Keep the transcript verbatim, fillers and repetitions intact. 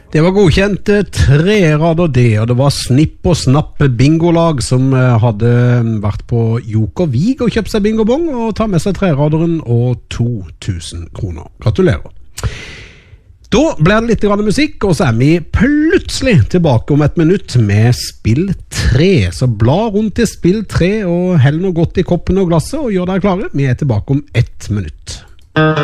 Det var godkjente trerader det, og det var Snipp og Snapp bingolag som hadde vært på Joker Vig og kjøpt seg bingobong og tar med seg treraderen og to tusen kroner. Gratulerer. Da blir det litt grann musikk, og så er vi plutselig tilbake om et minutt med spill tre. Så bla rundt i spill tre og hell noe godt i koppen og glasset og gjør deg klare. Vi er tilbake om ett minutt.